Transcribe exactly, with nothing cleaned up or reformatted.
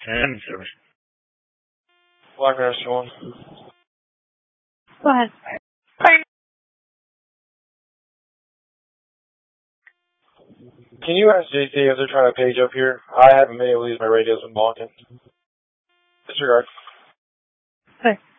ten service. Black Nurse one. Go ahead. Can you ask J C if they're trying to page up here? I haven't been able to use my radios when walking. Disregard. Okay.